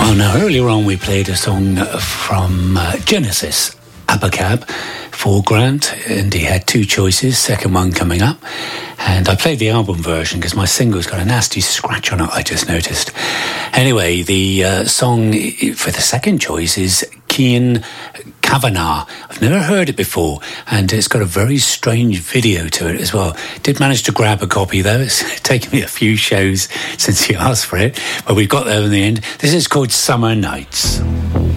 Well, now, earlier on we played a song from Genesis, Abacab, for Grant, and he had two choices, second one coming up. And I played the album version because my single's got a nasty scratch on it, I just noticed. Anyway, the song for the second choice is Cian Kavanagh. I've never heard it before, and it's got a very strange video to it as well. Did manage to grab a copy, though. It's taken me a few shows since you asked for it, but we got there in the end. This is called Summer Nights.